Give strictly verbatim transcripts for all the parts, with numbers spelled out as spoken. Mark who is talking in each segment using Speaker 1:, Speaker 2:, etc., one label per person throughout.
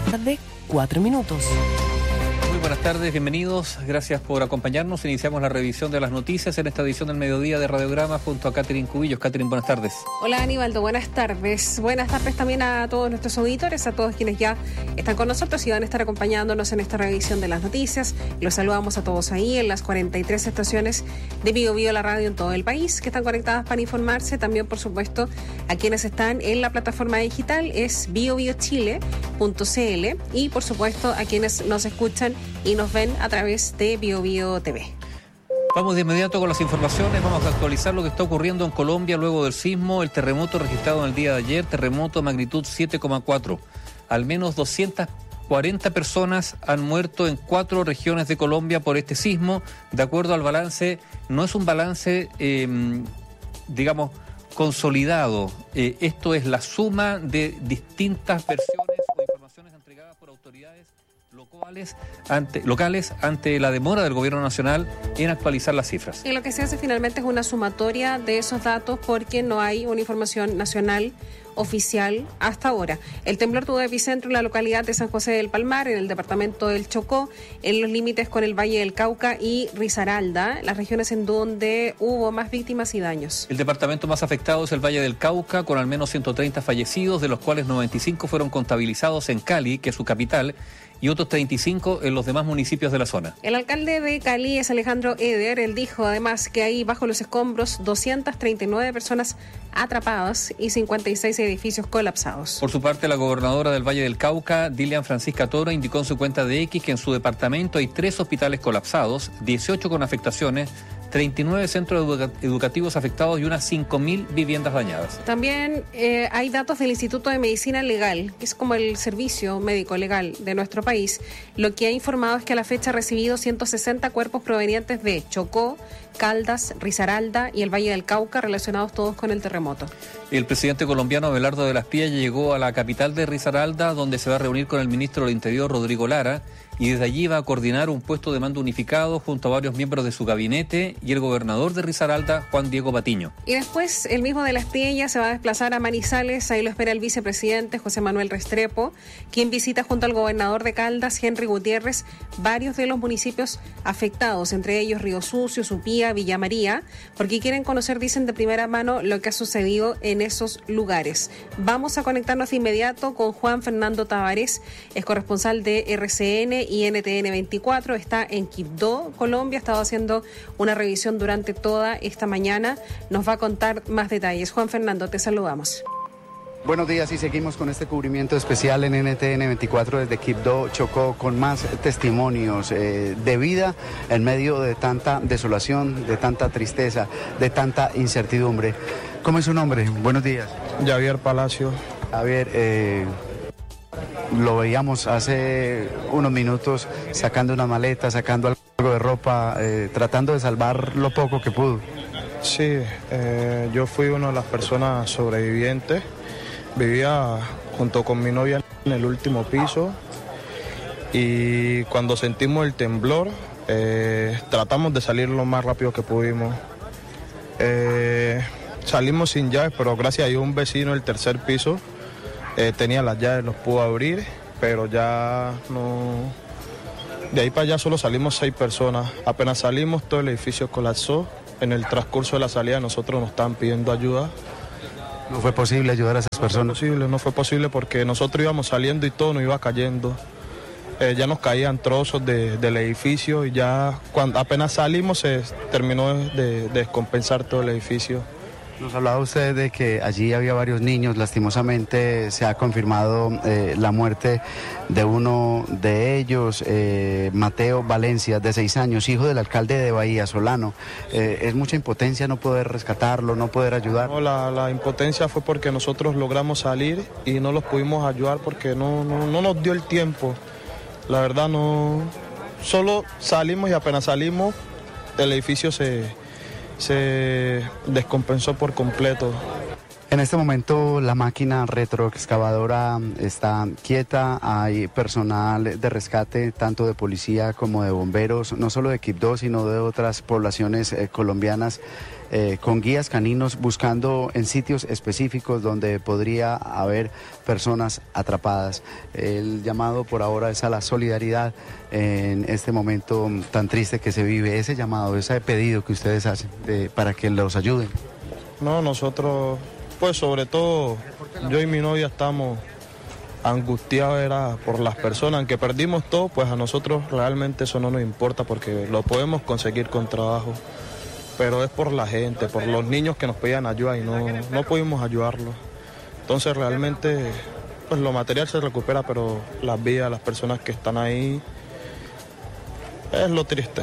Speaker 1: Tarde, cuatro minutos.
Speaker 2: Muy buenas tardes, bienvenidos, gracias por acompañarnos. Iniciamos la revisión de las noticias en esta edición del mediodía de Radiograma junto a Catherine Cubillos. Catherine, buenas tardes.
Speaker 3: Hola Aníbaldo, buenas tardes. Buenas tardes también a todos nuestros auditores, a todos quienes ya están con nosotros y van a estar acompañándonos en esta revisión de las noticias. Los saludamos a todos ahí en las cuarenta y tres estaciones de Bio Bio, la radio en todo el país, que están conectadas para informarse. También, por supuesto, a quienes están en la plataforma digital, es bio bio chile punto c l, y por supuesto a quienes nos escuchan y nos ven a través de Bio Bio T V.
Speaker 2: Vamos de inmediato con las informaciones, vamos a actualizar lo que está ocurriendo en Colombia luego del sismo, el terremoto registrado en el día de ayer, terremoto magnitud siete coma cuatro. Al menos doscientas cuarenta personas han muerto en cuatro regiones de Colombia por este sismo. De acuerdo al balance, no es un balance, eh, digamos, consolidado. Eh, esto es la suma de distintas versiones o informaciones entregadas por autoridades locales ante, locales ante la demora del gobierno nacional en actualizar las cifras.
Speaker 3: Y lo que se hace finalmente es una sumatoria de esos datos porque no hay una información nacional oficial hasta ahora. El temblor tuvo epicentro en la localidad de San José del Palmar, en el departamento del Chocó, en los límites con el Valle del Cauca y Risaralda, las regiones en donde hubo más víctimas y daños.
Speaker 2: El departamento más afectado es el Valle del Cauca, con al menos ciento treinta fallecidos, de los cuales noventa y cinco fueron contabilizados en Cali, que es su capital, y otros treinta y cinco en los demás municipios de la zona.
Speaker 3: El alcalde de Cali es Alejandro Eder. Él dijo además que hay bajo los escombros doscientas treinta y nueve personas atrapadas y cincuenta y seis edificios colapsados.
Speaker 2: Por su parte, la gobernadora del Valle del Cauca, Dilian Francisca Toro, indicó en su cuenta de X que en su departamento hay tres hospitales colapsados, dieciocho con afectaciones, treinta y nueve centros educa- educativos afectados y unas cinco mil viviendas dañadas.
Speaker 3: También eh, hay datos del Instituto de Medicina Legal, que es como el servicio médico legal de nuestro país. Lo que ha informado es que a la fecha ha recibido ciento sesenta cuerpos provenientes de Chocó, Caldas, Risaralda y el Valle del Cauca, relacionados todos con el terremoto.
Speaker 2: El presidente colombiano Abelardo de las Pias llegó a la capital de Risaralda, donde se va a reunir con el ministro del Interior, Rodrigo Lara, y desde allí va a coordinar un puesto de mando unificado junto a varios miembros de su gabinete y el gobernador de Risaralda, Juan Diego Patiño.
Speaker 3: Y después el mismo de Las Piellas se va a desplazar a Manizales. Ahí lo espera el vicepresidente José Manuel Restrepo, quien visita junto al gobernador de Caldas, Henry Gutiérrez, varios de los municipios afectados, entre ellos Río Sucio, Supía, Villa María, porque quieren conocer, dicen de primera mano, lo que ha sucedido en esos lugares. Vamos a conectarnos de inmediato con Juan Fernando Tavares, es corresponsal de R C N y N T N veinticuatro, está en Quibdó, Colombia, ha estado haciendo una revisión durante toda esta mañana, nos va a contar más detalles. Juan Fernando, te saludamos.
Speaker 4: Buenos días y seguimos con este cubrimiento especial en N T N veinticuatro desde Quibdó, Chocó, con más testimonios eh, de vida en medio de tanta desolación, de tanta tristeza, de tanta incertidumbre. ¿Cómo es su nombre? Buenos días.
Speaker 5: Javier Palacio.
Speaker 4: Javier, eh, lo veíamos hace unos minutos sacando una maleta, sacando algo de ropa, eh, tratando de salvar lo poco que pudo.
Speaker 5: Sí, eh, yo fui una de las personas sobrevivientes. Vivía junto con mi novia en el último piso y cuando sentimos el temblor eh, tratamos de salir lo más rápido que pudimos. Eh, salimos sin llaves, pero gracias a Dios un vecino del tercer piso eh, tenía las llaves, los pudo abrir, pero ya no... De ahí para allá solo salimos seis personas. Apenas salimos todo el edificio colapsó. En el transcurso de la salida nosotros nos estaban pidiendo ayuda.
Speaker 4: ¿No fue posible ayudar a esas personas?
Speaker 5: No fue posible, no fue posible porque nosotros íbamos saliendo y todo nos iba cayendo. Eh, ya nos caían trozos de, del edificio y ya cuando apenas salimos se terminó de, de descompensar todo el edificio.
Speaker 4: Nos hablaba usted de que allí había varios niños, lastimosamente se ha confirmado eh, la muerte de uno de ellos, eh, Mateo Valencia, de seis años, hijo del alcalde de Bahía, Solano. Eh, es mucha impotencia no poder rescatarlo, no poder ayudar.
Speaker 5: No, la, la impotencia fue porque nosotros logramos salir y no los pudimos ayudar porque no, no, no nos dio el tiempo. La verdad no, solo salimos y apenas salimos el edificio se... se descompensó por completo.
Speaker 4: En este momento la máquina retroexcavadora está quieta, hay personal de rescate tanto de policía como de bomberos, no solo de Quibdó sino de otras poblaciones eh, colombianas, eh, con guías caninos buscando en sitios específicos donde podría haber personas atrapadas. El llamado por ahora es a la solidaridad en este momento tan triste que se vive, ese llamado, ese pedido que ustedes hacen de, para que los ayuden.
Speaker 5: No, nosotros... Pues sobre todo, yo y mi novia estamos angustiados era por las personas, aunque perdimos todo, pues a nosotros realmente eso no nos importa porque lo podemos conseguir con trabajo, pero es por la gente, por los niños que nos pedían ayuda y no, no pudimos ayudarlos. Entonces realmente, pues lo material se recupera, pero las vidas, las personas que están ahí, es lo triste.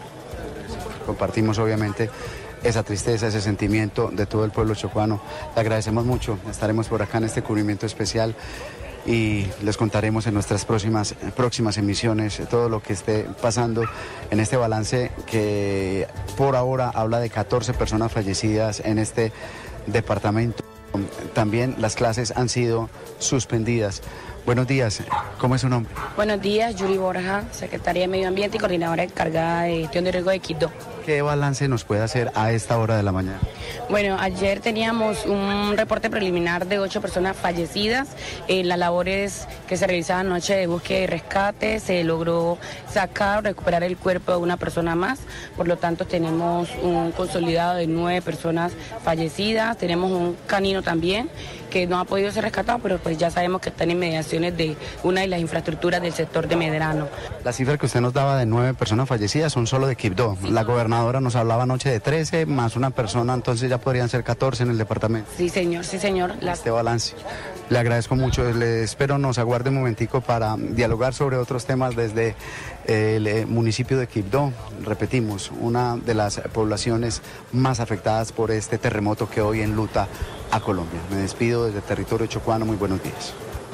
Speaker 4: Compartimos obviamente esa tristeza, ese sentimiento de todo el pueblo chocuano. Le agradecemos mucho, estaremos por acá en este cubrimiento especial y les contaremos en nuestras próximas, próximas emisiones todo lo que esté pasando en este balance que por ahora habla de catorce personas fallecidas en este departamento. También las clases han sido suspendidas. Buenos días, ¿cómo es su nombre?
Speaker 1: Buenos días, Yuri Borja, secretaria de Medio Ambiente y coordinadora encargada de gestión de riesgo de Quibdó.
Speaker 4: ¿Qué balance nos puede hacer a esta hora de la mañana?
Speaker 1: Bueno, ayer teníamos un reporte preliminar de ocho personas fallecidas. En las labores que se realizaban anoche de búsqueda y rescate se logró sacar, recuperar el cuerpo de una persona más. Por lo tanto, tenemos un consolidado de nueve personas fallecidas. Tenemos un canino también que no ha podido ser rescatado, pero pues ya sabemos que está en inmediaciones de una de las infraestructuras del sector de Medrano.
Speaker 4: La cifra que usted nos daba de nueve personas fallecidas son solo de Quibdó. Sí. La gobernadora nos hablaba anoche de trece más una persona, entonces ya podrían ser catorce en el departamento.
Speaker 1: Sí, señor, sí, señor. La...
Speaker 4: Este balance. Le agradezco mucho, le espero nos aguarde un momentico para dialogar sobre otros temas desde el municipio de Quibdó. Repetimos, una de las poblaciones más afectadas por este terremoto que hoy enluta a Colombia. Me despido desde territorio chocuano, muy buenos días.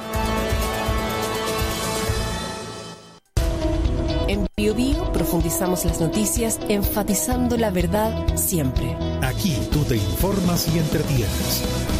Speaker 6: En Bio Bio profundizamos las noticias enfatizando la verdad siempre.
Speaker 7: Aquí tú te informas y entretienes.